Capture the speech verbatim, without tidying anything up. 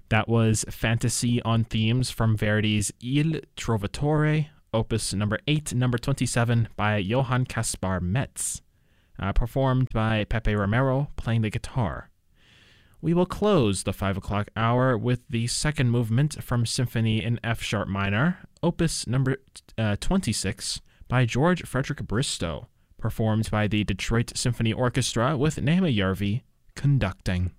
That was Fantasy on Themes from Verdi's Il Trovatore, opus number eight, number twenty-seven, by Johann Caspar Metz, uh, performed by Pepe Romero playing the guitar. We will close the five o'clock hour with the second movement from Symphony in F sharp minor, opus number uh, twenty-six, by George Frederick Bristow, performed by the Detroit Symphony Orchestra with Naima Järvi conducting.